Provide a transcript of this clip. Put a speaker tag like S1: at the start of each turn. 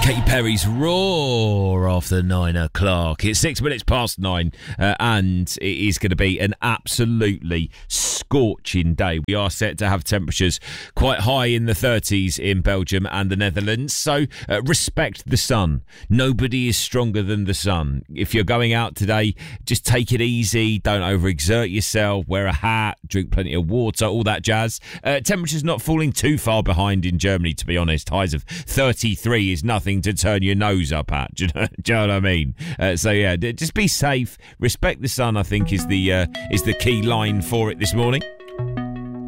S1: Katy Perry's Roar after 9 o'clock. It's 6 minutes past 9, and it is going to be an absolutely scorching day. We are set to have temperatures quite high in the 30s in Belgium and the Netherlands, so respect the sun. Nobody is stronger than the sun. If you're going out today, just take it easy, don't overexert yourself, wear a hat, drink plenty of water, all that jazz. Temperatures not falling too far behind in Germany, to be honest. Highs of 33 is nothing to turn your nose up at. Do you know what I mean? So yeah, just be safe. Respect the sun, I think, is the key line for it this morning.